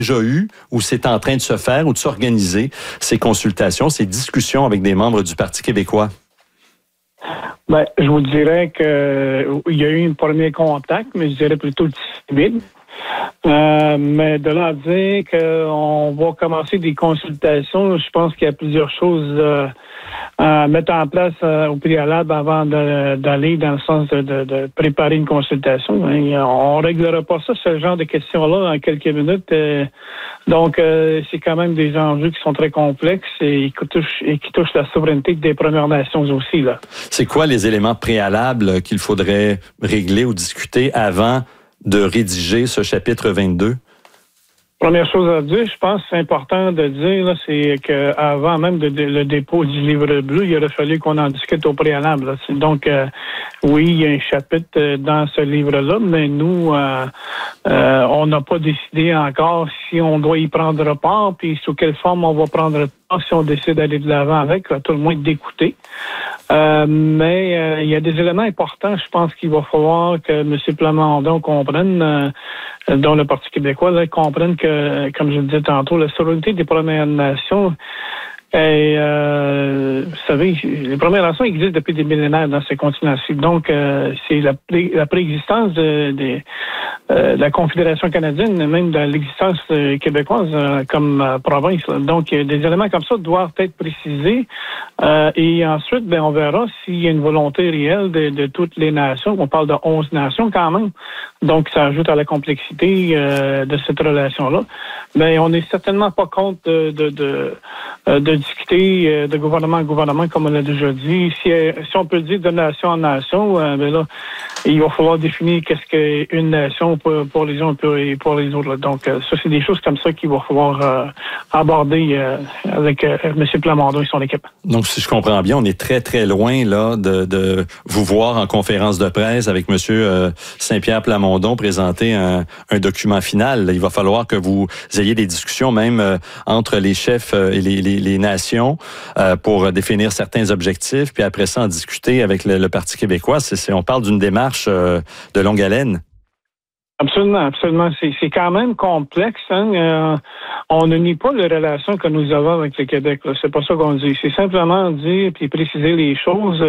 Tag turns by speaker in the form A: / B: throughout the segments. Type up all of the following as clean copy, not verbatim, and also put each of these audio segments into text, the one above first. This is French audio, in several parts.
A: déjà eu ou c'est en train de se faire ou de s'organiser ces consultations, ces discussions avec des membres du Parti québécois?
B: Ben, je vous dirais qu'il y a eu un premier contact, mais je dirais plutôt timide. Mais de là à dire qu'on va commencer des consultations, je pense qu'il y a plusieurs choses à mettre en place au préalable avant d'aller dans le sens de préparer une consultation. On ne réglera pas ça, ce genre de questions-là, en quelques minutes. Donc, c'est quand même des enjeux qui sont très complexes et qui touchent la souveraineté des Premières Nations aussi, là.
A: C'est quoi les éléments préalables qu'il faudrait régler ou discuter avant de rédiger ce chapitre 22?
B: Première chose à dire, je pense que c'est important de dire, là, c'est qu'avant même le dépôt du livre bleu, il aurait fallu qu'on en discute au préalable, là. Donc, oui, il y a un chapitre dans ce livre-là, mais nous, on n'a pas décidé encore si on doit y prendre part, puis sous quelle forme on va prendre part, si on décide d'aller de l'avant avec, à tout le moins d'écouter. Mais il y a des éléments importants, je pense qu'il va falloir que M. Plamondon comprenne, dont le Parti québécois, là, comprenne que, comme je le disais tantôt, la souveraineté des Premières Nations, et vous savez, les Premières Nations existent depuis des millénaires dans ces continents-ci. Donc, c'est la préexistence de la Confédération canadienne, même de l'existence québécoise comme province. Donc, des éléments comme ça doivent être précisés. Et ensuite, ben, on verra s'il y a une volonté réelle de toutes les nations. On parle de 11 nations quand même. Donc, ça ajoute à la complexité de cette relation-là. Mais on n'est certainement pas contre de discuter de gouvernement à gouvernement, comme on l'a déjà dit. Si on peut dire de nation en nation, ben là, il va falloir définir qu'est-ce qu'une nation pour les uns et pour les autres, là. Donc, ça, c'est des choses comme ça qu'il va falloir aborder avec M. Plamondon et son équipe.
A: Donc, si je comprends bien, on est très, très loin là de vous voir en conférence de presse avec M. Saint-Pierre Plamondon présenter un document final. Il va falloir que vous ayez des discussions même entre les chefs et les nations pour définir certains objectifs, puis après ça, en discuter avec le Parti québécois. On parle d'une démarche de longue haleine.
B: Absolument, absolument. C'est quand même complexe, hein? On ne nie pas les relations que nous avons avec le Québec, là. C'est pas ça qu'on dit. C'est simplement dire puis préciser les choses.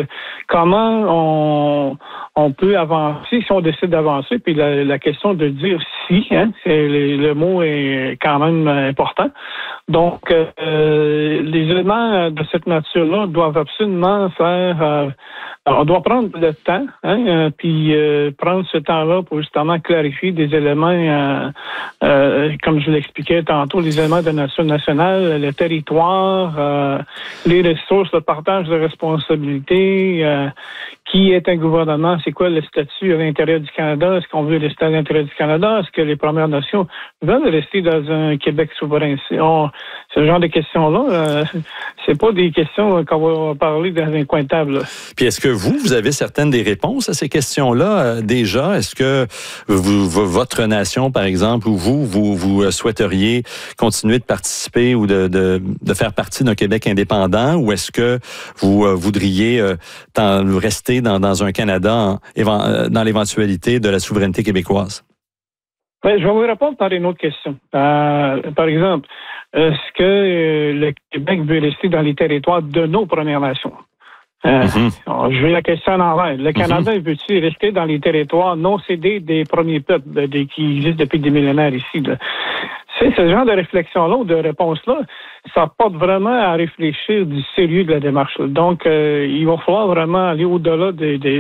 B: Comment on peut avancer si on décide d'avancer. Puis la question de dire si, hein? Le mot est quand même important. Donc, les éléments de cette nature-là doivent absolument faire... on doit prendre le temps, hein, puis prendre ce temps-là pour justement clarifier des éléments, comme je l'expliquais tantôt, les éléments de nature nationale, le territoire, les ressources, le partage de responsabilités, qui est un gouvernement, c'est quoi le statut à l'intérieur du Canada, est-ce qu'on veut rester à l'intérieur du Canada, est-ce que les Premières Nations veulent rester dans un Québec souverain? Ce genre de questions-là, c'est pas des questions qu'on va parler dans un coin de table, là.
A: Puis est-ce que vous avez certaines des réponses à ces questions-là déjà? Est-ce que votre nation, par exemple, ou vous souhaiteriez continuer de participer ou de faire partie d'un Québec indépendant, ou est-ce que vous voudriez rester dans un Canada dans l'éventualité de la souveraineté québécoise?
B: Oui, je vais vous répondre par une autre question. Par exemple, est-ce que le Québec veut rester dans les territoires de nos Premières Nations? Je vais la question en envers. Le Canada veut-il rester dans les territoires non cédés des premiers peuples qui existent depuis des millénaires ici, là? C'est ce genre de réflexion-là ou de réponse-là, ça porte vraiment à réfléchir du sérieux de la démarche, là. Donc, il va falloir vraiment aller au-delà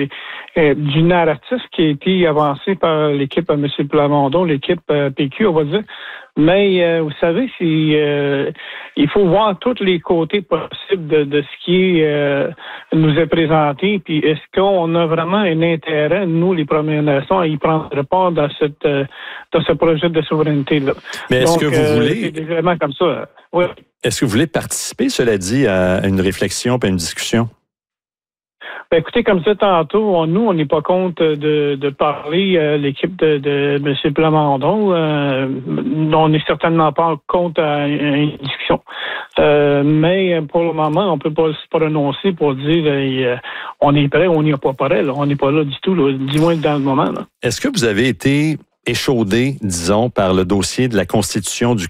B: du narratif qui a été avancé par l'équipe à M. Plamondon, l'équipe PQ, on va dire. Mais vous savez, il faut voir tous les côtés possibles de ce qui nous est présenté. Puis est-ce qu'on a vraiment un intérêt, nous, les Premières Nations, à y prendre part dans ce projet de souveraineté-là?
A: Mais est-ce que vous voulez...
B: des éléments comme ça, oui.
A: Est-ce que vous voulez participer, cela dit, à une réflexion et à une discussion?
B: Ben, écoutez, comme ça tantôt, on n'est pas contre de parler l'équipe de M. Plamondon. On n'est certainement pas contre une discussion. Mais pour le moment, on peut pas se prononcer pour dire on est prêt ou on n'y est pas prêt. Là. On n'est pas là du tout, là, du moins dans le moment, là.
A: Est-ce que vous avez été échaudé, disons, par le dossier de la Constitution du